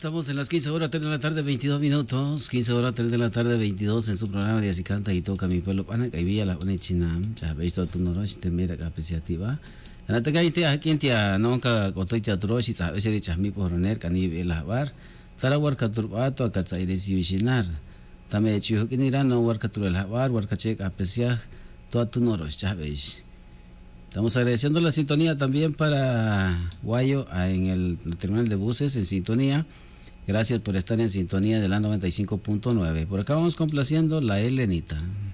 estamos en las 15 horas 3 de la tarde, 22 minutos. 15 horas 3 de la tarde, 22 en su programa de Así Canta y Toca Mi Pueblo. Pana, que había la una chinam, ya veis todo tu norosh, te mira que apreciativa. En la teca y te aquí en tía, nunca cotoy teatro, si sabes, si echas mi poroner, cani la bar. Tara warka turbato, acá se iresivinar. Tame chiho que ni no warka tur la bar, warka check apreciar todo tu norosh, ya veis. Estamos agradeciendo la sintonía también para Guayo en el terminal de buses en sintonía. Gracias por estar en sintonía de la 95.9. Por acá vamos complaciendo la Elenita.